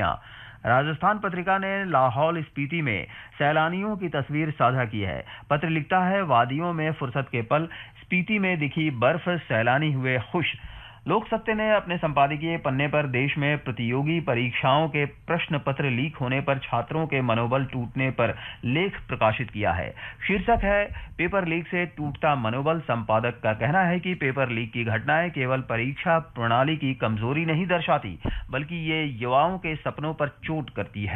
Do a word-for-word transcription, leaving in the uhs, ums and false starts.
तस्वीरियां। राजस्थान पत्रिका ने लाहौल स्पीति में सैलानियों की तस्वीर साझा की है। पत्र लिखता है, वादियों में फुर्सत के पल, स्पीति में दिखी बर्फ, सैलानी हुए खुश। लोक सत्य ने अपने संपादकीय पन्ने पर देश में प्रतियोगी परीक्षाओं के प्रश्न पत्र लीक होने पर छात्रों के मनोबल टूटने पर लेख प्रकाशित किया है। शीर्षक है, पेपर लीक से टूटता मनोबल। संपादक का कहना है कि पेपर लीक की घटनाएं केवल परीक्षा प्रणाली की कमजोरी नहीं दर्शाती, बल्कि ये युवाओं के सपनों पर चोट करती है।